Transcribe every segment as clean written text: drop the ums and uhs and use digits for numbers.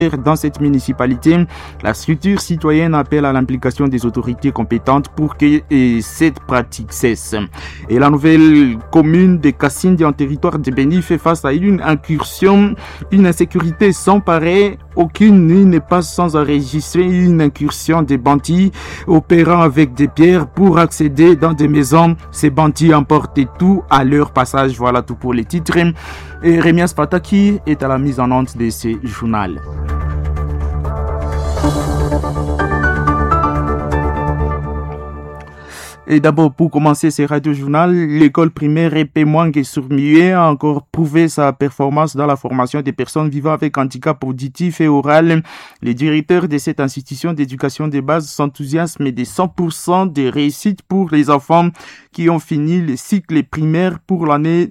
Dans cette municipalité, la structure citoyenne appelle à l'implication des autorités compétentes pour que cette pratique cesse. Et la nouvelle commune de Kassindi en territoire de Beni fait face à une incursion, une insécurité sans pareil. Aucune nuit n'est pas sans enregistrer une incursion des bandits opérant avec des pierres pour accéder dans des maisons. Ces bandits emportent tout à leur passage. Voilà tout pour les titres. Et Rémias Pataki est à la mise en onde de ce journal. Et d'abord, pour commencer ce radio-journal, l'école primaire Épée Mouangue sur Muet a encore prouvé sa performance dans la formation des personnes vivant avec handicap auditif et oral. Les directeurs de cette institution d'éducation de base s'enthousiasment de 100% de réussite pour les enfants qui ont fini le cycle primaire pour l'année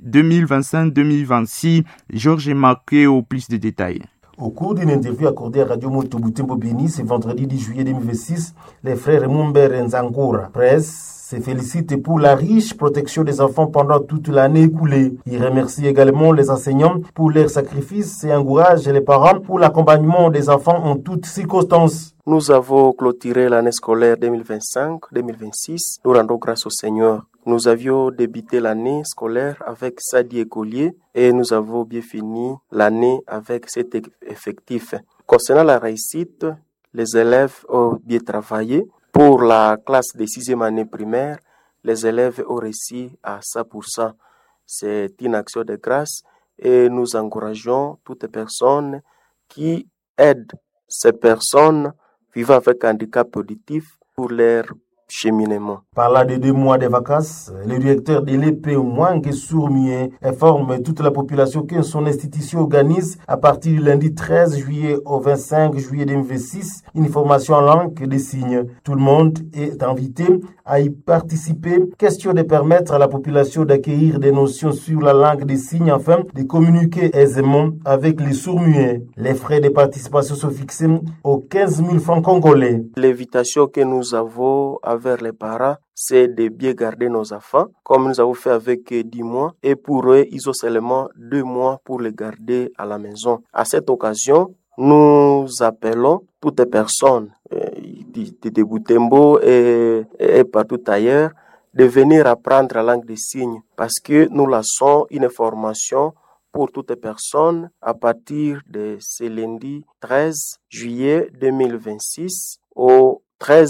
2025-2026. Georges Marquet au plus de détails. Au cours d'une interview accordée à Radio Moto Butembo Beni ce vendredi 10 juillet 2026, les frères Mumber Nzangura Presse se félicitent pour la riche protection des enfants pendant toute l'année écoulée. Ils remercient également les enseignants pour leur sacrifice et encouragent les parents pour l'accompagnement des enfants en toutes circonstances. Nous avons clôturé l'année scolaire 2025-2026. Nous rendons grâce au Seigneur. Nous avions débuté l'année scolaire avec 110 écoliers et nous avons bien fini l'année avec 7 effectifs. Concernant la réussite, les élèves ont bien travaillé. Pour la classe de 6e année primaire, les élèves ont réussi à 100%. C'est une action de grâce et nous encourageons toutes les personnes qui aident ces personnes vivant avec handicap auditif pour leur cheminement. Par-là de 2 mois de vacances, le directeur de l'Épée Mouangue sur Muet informe toute la population que son institution organise à partir du lundi 13 juillet au 25 juillet 2026 une formation en langue des signes. Tout le monde est invité à y participer. Question de permettre à la population d'acquérir des notions sur la langue des signes afin de communiquer aisément avec les sourds-muets. Les frais de participation sont fixés aux 15 000 francs congolais. L'invitation que nous avons vers les parents, c'est de bien garder nos enfants, comme nous avons fait avec 10 mois. Et pour eux, ils ont seulement 2 mois pour les garder à la maison. À cette occasion, nous appelons toutes les personnes de Butembo et partout ailleurs de venir apprendre la langue des signes parce que nous lançons une formation pour toutes les personnes à partir de ce lundi 13 juillet 2026 au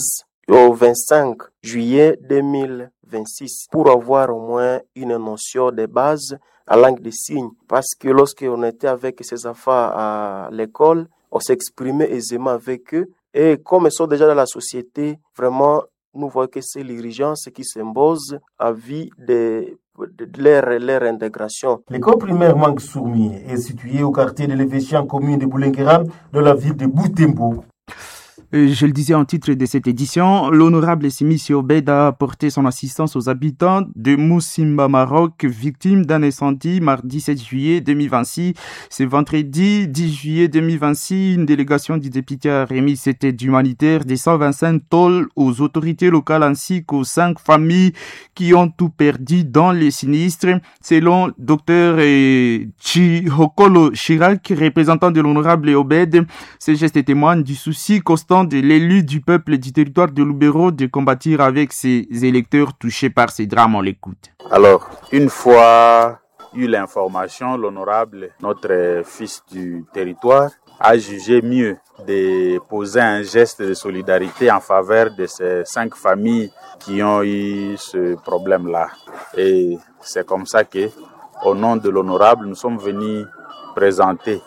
25 juillet 2026 pour avoir au moins une notion de base à langue des signes. Parce que lorsqu'on était avec ces enfants à l'école, on s'exprimait aisément avec eux. Et comme ils sont déjà dans la société, vraiment, nous voyons que c'est l'urgence qui s'impose à vie de leur intégration. L'école primaire Mangue Sourmi est située au quartier de l'évêché en commune de Boulenguera de la ville de Butembo. Je le disais en titre de cette édition, l'honorable Simissi Obed a apporté son assistance aux habitants de Moussimba, Maroc, victimes d'un incendie mardi 7 juillet 2026. Ce vendredi 10 juillet 2026, une délégation du député a remis cette aide humanitaire de 125 tôles aux autorités locales ainsi qu'aux 5 familles qui ont tout perdu dans les sinistres. Selon Dr Chihokolo Chirac, représentant de l'honorable Obed, ce geste témoigne du souci constant de l'élu du peuple du territoire de Lubero de combattre avec ses électeurs touchés par ces drames. On l'écoute. Alors, une fois eu l'information, l'honorable, notre fils du territoire, a jugé mieux de poser un geste de solidarité en faveur de ces 5 familles qui ont eu ce problème-là. Et c'est comme ça que, au nom de l'honorable, nous sommes venus présenter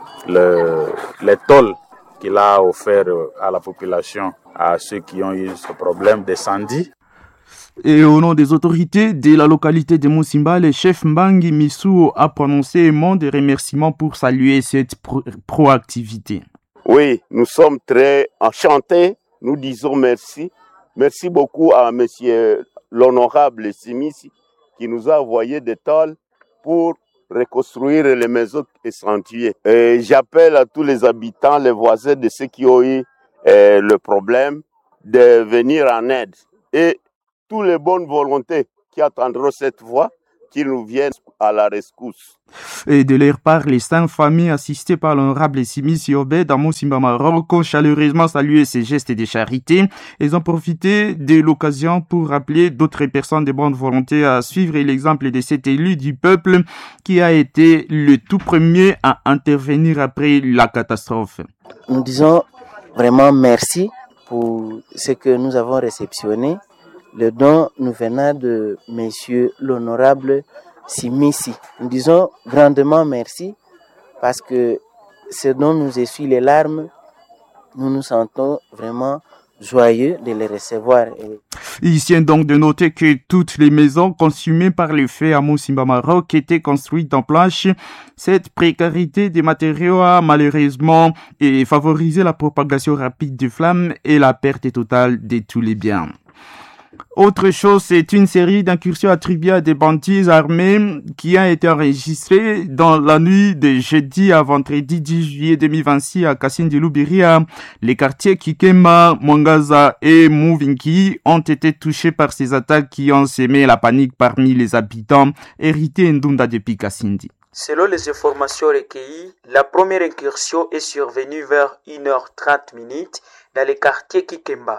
les tôles qu'il a offert à la population, à ceux qui ont eu ce problème d'incendie. Et au nom des autorités de la localité de Moussimba, le chef Mbangi Missou a prononcé un mot de remerciement pour saluer cette proactivité. Oui, nous sommes très enchantés. Nous disons merci. Merci beaucoup à monsieur l'honorable Simissi qui nous a envoyé des tôles pour reconstruire les maisons incendiées. Et j'appelle à tous les habitants, les voisins de ceux qui ont eu le problème de venir en aide. Et toutes les bonnes volontés qui attendront cette voie, qu'ils nous viennent à la rescousse. Et de leur part, les 5 familles assistées par l'honorable Simi Siobé dans Moussimba Maroc ont chaleureusement salué ces gestes de charité. Ils ont profité de l'occasion pour rappeler d'autres personnes de bonne volonté à suivre l'exemple de cet élu du peuple qui a été le tout premier à intervenir après la catastrophe. Nous disons vraiment merci pour ce que nous avons réceptionné. Le don nous venant de monsieur l'honorable Simisi. Nous disons grandement merci parce que ce dont nous essuie les larmes, nous nous sentons vraiment joyeux de les recevoir. Il tient donc de noter que toutes les maisons consumées par le feu à Moussimba Maroc étaient construites en planches. Cette précarité des matériaux a malheureusement favorisé la propagation rapide des flammes et la perte totale de tous les biens. Autre chose, c'est une série d'incursions attribuées à des bandits armés qui a été enregistrée dans la nuit de jeudi à vendredi 10 juillet 2026 à Kasindi-Lubiria. Les quartiers Kikema, Mwangaza et Mouvinki ont été touchés par ces attaques qui ont semé la panique parmi les habitants hérités Ndunda depuis Kasindi. Selon les informations recueillies, la première incursion est survenue vers 1h30 dans le quartier Kikemba.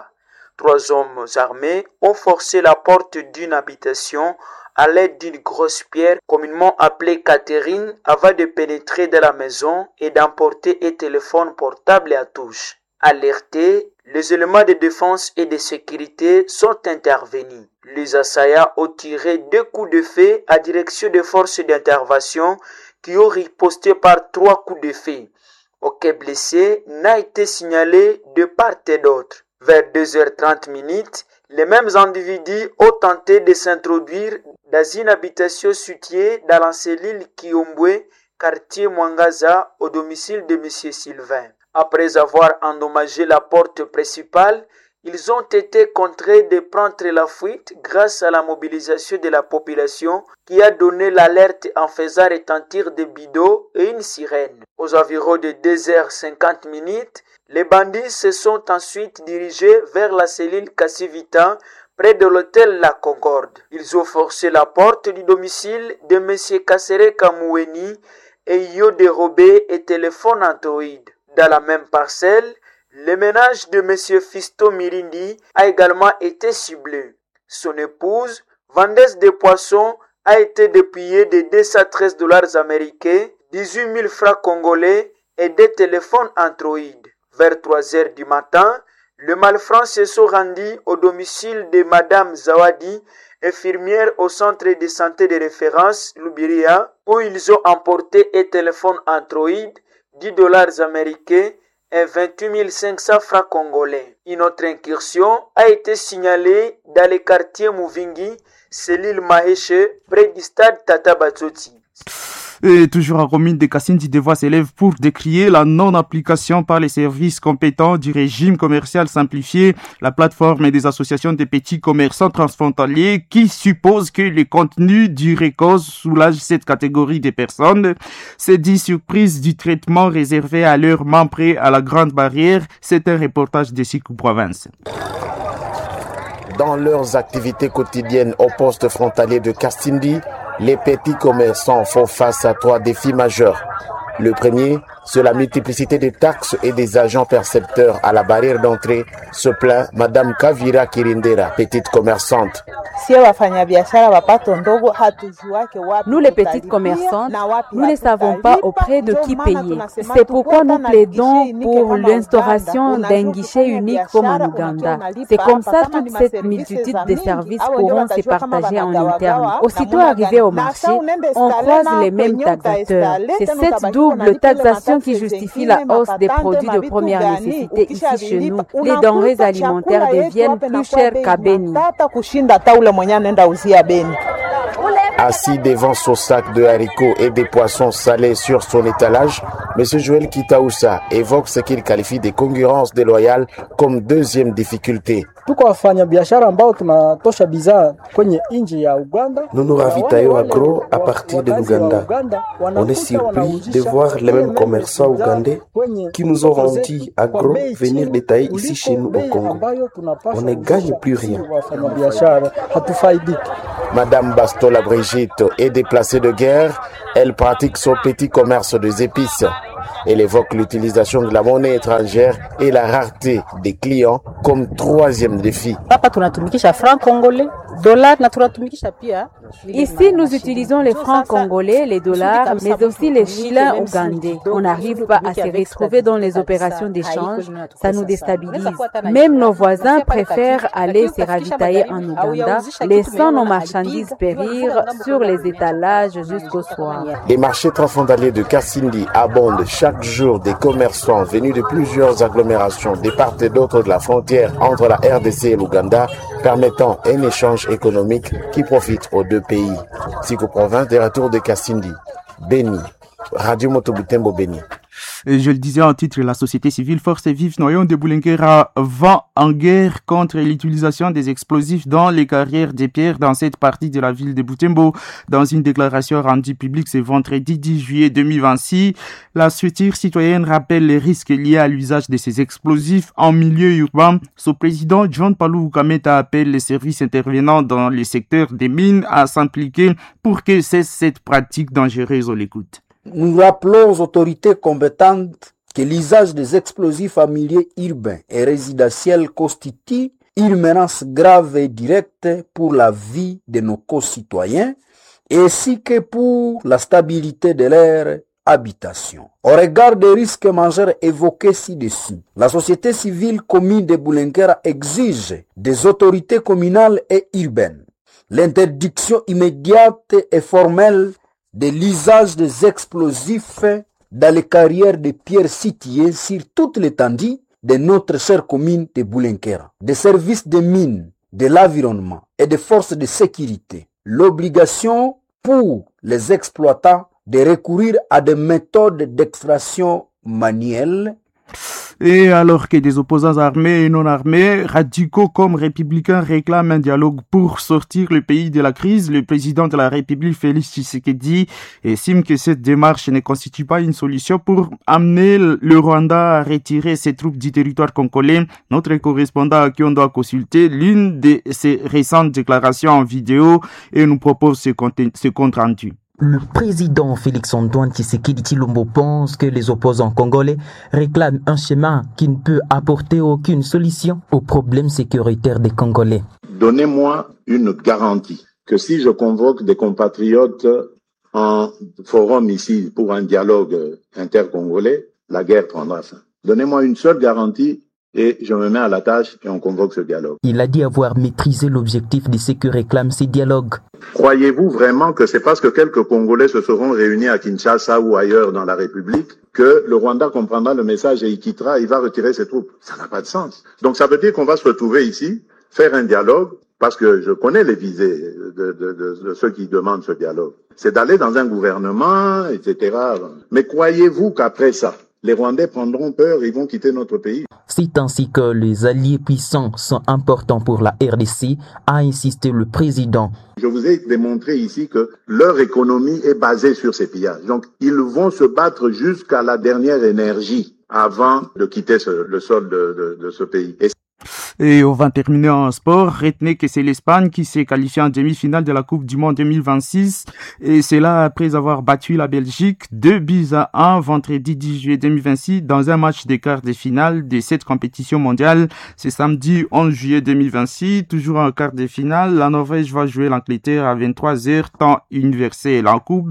3 hommes armés ont forcé la porte d'une habitation à l'aide d'une grosse pierre communément appelée Catherine avant de pénétrer dans la maison et d'emporter un téléphone portable à touche. Alertés, les éléments de défense et de sécurité sont intervenus. Les assaillants ont tiré 2 coups de feu à direction des forces d'intervention qui ont riposté par 3 coups de feu. Aucun blessé n'a été signalé de part et d'autre. Vers 2h30, les mêmes individus ont tenté de s'introduire dans une habitation située dans la cellule Kiombwe, quartier Mwangaza, au domicile de M. Sylvain. Après avoir endommagé la porte principale, ils ont été contraints de prendre la fuite grâce à la mobilisation de la population qui a donné l'alerte en faisant retentir des bidons et une sirène. Aux environs de 2h50, les bandits se sont ensuite dirigés vers la cellule Kassivita, près de l'hôtel La Concorde. Ils ont forcé la porte du domicile de M. Kassere Kamoueni et y ont dérobé un téléphone Android. Dans la même parcelle, le ménage de M. Fisto Mirindi a également été ciblé. Son épouse, vendeuse de poissons, a été dépouillée de $213 américains, 18 000 francs congolais et des téléphones Android. Vers 3h du matin, le malfrats se sont rendus au domicile de Madame Zawadi, infirmière au centre de santé de référence Lubiria, où ils ont emporté un téléphone Android, $10 américains et 28 500 francs congolais. Une autre incursion a été signalée dans le quartier Mouvingi, cellule Maheche, près du stade Tata Batsoti. Et toujours en commune de Kasindi, des voix s'élèvent pour décrier la non-application par les services compétents du régime commercial simplifié, la plateforme des associations de petits commerçants transfrontaliers qui suppose que le contenu du RECOS soulage cette catégorie de personnes. C'est dit surprise du traitement réservé à leurs membres à la Grande Barrière. C'est un reportage de Sikou Province. Dans leurs activités quotidiennes au poste frontalier de Kasindi, les petits commerçants font face à 3 défis majeurs. Le premier, c'est la multiplicité des taxes et des agents percepteurs à la barrière d'entrée, se plaint Madame Kavira Kirindera, petite commerçante. Nous, les petites commerçantes, nous ne savons pas auprès de qui payer. C'est pourquoi nous plaidons pour l'instauration d'un guichet unique comme en Ouganda. C'est comme ça toute cette multitude de services pourront se partager en interne. Aussitôt arrivé au marché, on croise les mêmes taxateurs. C'est cette double taxation qui justifie la hausse des produits de première nécessité ici chez nous. Les denrées alimentaires deviennent plus chères qu'à Beni. Assis devant son sac de haricots et des poissons salés sur son étalage, M. Joël Kitaoussa évoque ce qu'il qualifie de concurrence déloyale comme deuxième difficulté. Nous nous ravitaillons à gros à partir de l'Ouganda. On est surpris de voir les mêmes commerçants ougandais qui nous ont vendu à gros venir détailler ici chez nous au Congo. On ne gagne plus rien. Madame Bastola Brigitte est déplacée de guerre. Elle pratique son petit commerce des épices. Elle évoque l'utilisation de la monnaie étrangère et la rareté des clients comme troisième défi. Ici, nous utilisons les francs congolais, les dollars, mais aussi les shillings ougandais. On n'arrive pas à se retrouver dans les opérations d'échange. Ça nous déstabilise. Même nos voisins préfèrent aller se ravitailler en Ouganda, laissant nos marchandises périr sur les étalages jusqu'au soir. Les marchés transfrontaliers de Kasindi abondent chaque jour des commerçants venus de plusieurs agglomérations de part et d'autre de la frontière entre la RDC et l'Ouganda, permettant un échange économique qui profite aux deux pays. Psycho-province des retours de Kasindi, Beni, Radio Moto Butembo Beni. Et je le disais en titre, la société civile Force Vive Noyon de Boulenguera va en guerre contre l'utilisation des explosifs dans les carrières des pierres dans cette partie de la ville de Butembo. Dans une déclaration rendue publique ce vendredi 10 juillet 2026, la structure citoyenne rappelle les risques liés à l'usage de ces explosifs en milieu urbain. Son président John Palou Kameta appelle les services intervenants dans les secteurs des mines à s'impliquer pour que cesse cette pratique dangereuse. On l'écoute. Nous rappelons aux autorités compétentes que l'usage des explosifs en milieu urbain et résidentiel constitue une menace grave et directe pour la vie de nos concitoyens ainsi que pour la stabilité de leur habitation. Au regard des risques majeurs évoqués ci-dessus, la société civile commune de Boulenguera exige des autorités communales et urbaines l'interdiction immédiate et formelle de l'usage des explosifs dans les carrières de pierres situées sur toute l'étendue de notre chère commune de Boulenguera, des services de mines, de l'environnement et des forces de sécurité. L'obligation pour les exploitants de recourir à des méthodes d'extraction manuelle. Et alors que des opposants armés et non armés, radicaux comme républicains réclament un dialogue pour sortir le pays de la crise, le président de la République, Félix Tshisekedi, estime que cette démarche ne constitue pas une solution pour amener le Rwanda à retirer ses troupes du territoire congolais. Notre correspondant à qui on doit consulter l'une de ses récentes déclarations en vidéo et nous propose ce compte rendu. Le président Félix-Antoine Tshisekedi Tshilombo pense que les opposants congolais réclament un schéma qui ne peut apporter aucune solution aux problèmes sécuritaires des Congolais. Donnez-moi une garantie que si je convoque des compatriotes en forum ici pour un dialogue intercongolais, la guerre prendra fin. Donnez-moi une seule garantie et je me mets à la tâche et on convoque ce dialogue. Il a dit avoir maîtrisé l'objectif de ce que réclament ces dialogues. Croyez-vous vraiment que c'est parce que quelques Congolais se seront réunis à Kinshasa ou ailleurs dans la République que le Rwanda comprendra le message et il quittera, il va retirer ses troupes? Ça n'a pas de sens. Donc ça veut dire qu'on va se retrouver ici, faire un dialogue, parce que je connais les visées de ceux qui demandent ce dialogue. C'est d'aller dans un gouvernement, etc. Mais croyez-vous qu'après ça, les Rwandais prendront peur, ils vont quitter notre pays? C'est ainsi que les alliés puissants sont importants pour la RDC, a insisté le président. Je vous ai démontré ici que leur économie est basée sur ces pillages. Donc, ils vont se battre jusqu'à la dernière énergie avant de quitter le sol de ce pays. Et on va terminer en sport. Retenez que c'est l'Espagne qui s'est qualifiée en demi-finale de la Coupe du Monde 2026. Et c'est là après avoir battu la Belgique 2-1 vendredi 10 juillet 2026 dans un match des quarts de finale de cette compétition mondiale. C'est samedi 11 juillet 2026. Toujours en quart de finale, la Norvège va jouer l'Angleterre à 23h, temps universel. En Coupe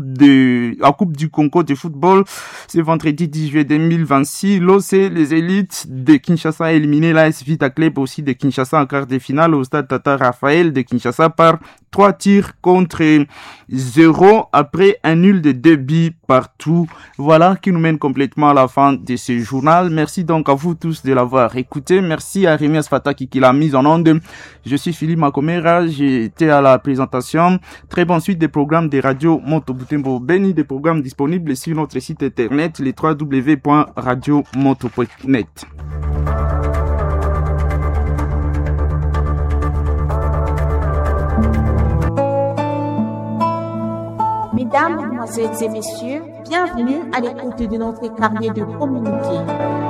du Congo de football, c'est vendredi 10 juillet 2026. L'OC, les élites de Kinshasa a éliminé l'AS Vita Club aussi de Kinshasa en quart de finale au stade Tata Raphaël de Kinshasa par 3 tirs contre 0 après un nul de 2 buts partout. Voilà qui nous mène complètement à la fin de ce journal. Merci donc à vous tous de l'avoir écouté. Merci à Rémi Asfataki qui l'a mise en onde. Je suis Philippe Makomera, j'étais à la présentation. Très bonne suite des programmes de Radio Moto Butembo Beni, des programmes disponibles sur notre site internet, les www.radiomoto.net. Mesdames, Mesdemoiselles et Messieurs, bienvenue à l'écoute de notre carnet de communiqué.